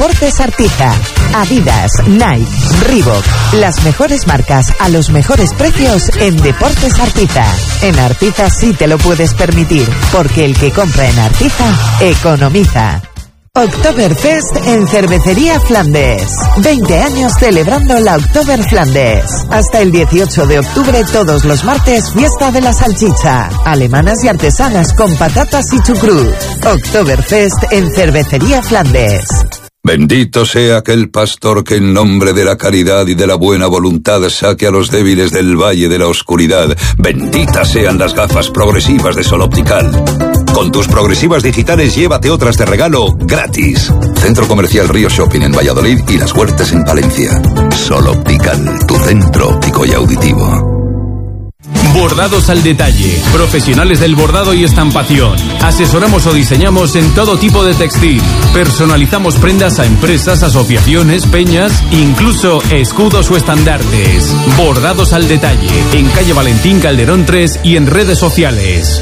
Deportes Artiza. Adidas, Nike, Reebok, las mejores marcas a los mejores precios en Deportes Artiza. En Artiza sí te lo puedes permitir, porque el que compra en Artiza, economiza. Oktoberfest en Cervecería Flandes. 20 años celebrando la Oktober Flandes. Hasta el 18 de octubre, todos los martes, fiesta de la salchicha. Alemanas y artesanas con patatas y chucrut. Oktoberfest en Cervecería Flandes. Bendito sea aquel pastor que en nombre de la caridad y de la buena voluntad saque a los débiles del valle de la oscuridad. Benditas sean las gafas progresivas de Sol Optical. Con tus progresivas digitales llévate otras de regalo gratis. Centro Comercial Río Shopping en Valladolid y Las Huertas en Palencia. Sol Optical, tu centro óptico y auditivo. Bordados al detalle, profesionales del bordado y estampación. Asesoramos o diseñamos en todo tipo de textil. Personalizamos prendas a empresas, asociaciones, peñas, incluso escudos o estandartes. Bordados al detalle, en calle Valentín Calderón 3 y en redes sociales.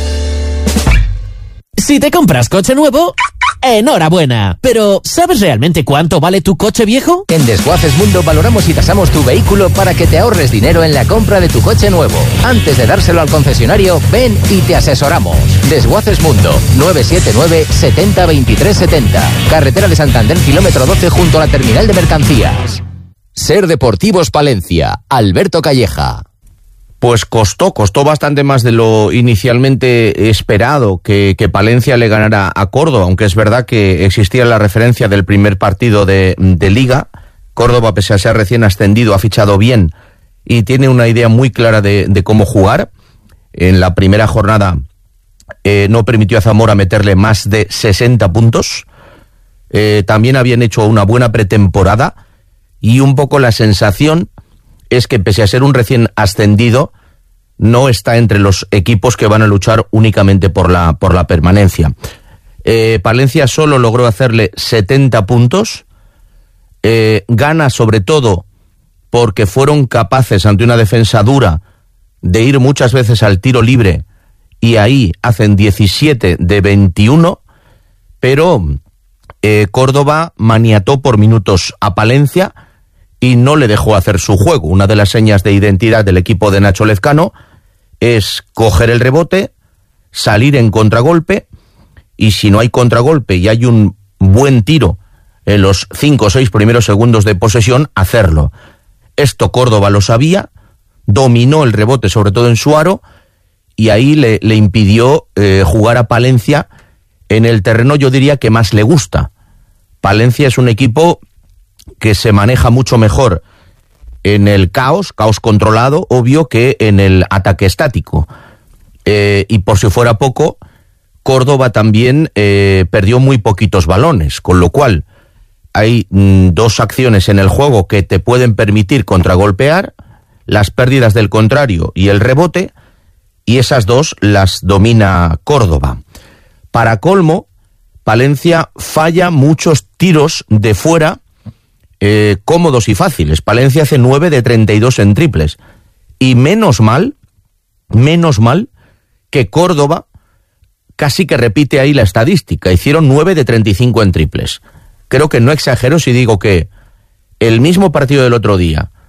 Si te compras coche nuevo, ¡enhorabuena! Pero, ¿sabes realmente cuánto vale tu coche viejo? En Desguaces Mundo valoramos y tasamos tu vehículo para que te ahorres dinero en la compra de tu coche nuevo. Antes de dárselo al concesionario, ven y te asesoramos. Desguaces Mundo, 979 70 23 70. Carretera de Santander, kilómetro 12, junto a la terminal de mercancías. Ser Deportivos Palencia, Alberto Calleja. Pues costó bastante más de lo inicialmente esperado que Palencia le ganara a Córdoba, aunque es verdad que existía la referencia del primer partido de Liga. Córdoba, pese a ser recién ascendido, ha fichado bien y tiene una idea muy clara de cómo jugar. En la primera jornada no permitió a Zamora meterle más de 60 puntos. También habían hecho una buena pretemporada y un poco la sensación es que, pese a ser un recién ascendido, no está entre los equipos que van a luchar únicamente por la permanencia. Palencia solo logró hacerle 70 puntos. Gana sobre todo porque fueron capaces, ante una defensa dura, de ir muchas veces al tiro libre, y ahí hacen 17 de 21, pero Córdoba maniató por minutos a Palencia y no le dejó hacer su juego. Una de las señas de identidad del equipo de Nacho Lezcano es coger el rebote, salir en contragolpe, y si no hay contragolpe y hay un buen tiro en los 5 o 6 primeros segundos de posesión, hacerlo. Esto Córdoba lo sabía, dominó el rebote sobre todo en su aro, y ahí le impidió jugar a Palencia en el terreno, yo diría, que más le gusta. Palencia es un equipo que se maneja mucho mejor en el caos controlado, obvio, que en el ataque estático. Y por si fuera poco, Córdoba también perdió muy poquitos balones, con lo cual hay dos acciones en el juego que te pueden permitir contragolpear: las pérdidas del contrario y el rebote, y esas dos las domina Córdoba. Para colmo, Palencia falla muchos tiros de fuera, cómodos y fáciles. Palencia hace 9 de 32 en triples. Y menos mal que Córdoba casi que repite ahí la estadística. Hicieron 9 de 35 en triples. Creo que no exagero si digo que el mismo partido del otro día,